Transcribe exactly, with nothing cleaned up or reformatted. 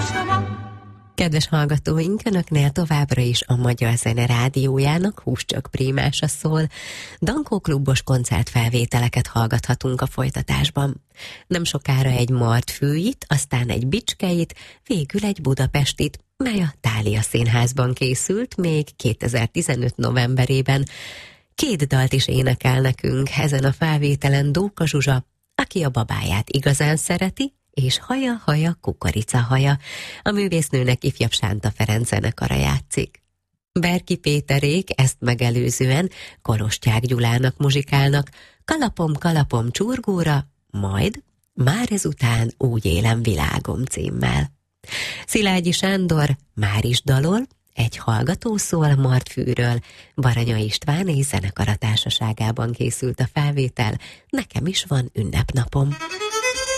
Kedves hallgatóink, Önöknél továbbra is a Magyar Zene Rádiójának Húscsök Prímása szól. Dankó klubos koncertfelvételeket hallgathatunk a folytatásban. Nem sokára egy Martfőit, aztán egy Bicskeit, végül egy Budapestit, mely a Thália Színházban készült még kétezer-tizenöt novemberében. Két dalt is énekel nekünk ezen a felvételen Dóka Zsuzsa, aki a babáját igazán szereti, és Haja, haja, kukorica haja. A művésznőnek ifjabb Sánta Ferenc zenekara játszik. Berki Péterék ezt megelőzően Kolostyák Gyulának muzsikálnak, Kalapom, kalapom csurgóra, majd Már ezután úgy élem világom címmel. Szilágyi Sándor már is dalol, egy hallgató szól Martfűről, Baranya István és zenekara társaságában készült a felvétel, Nekem is van ünnepnapom.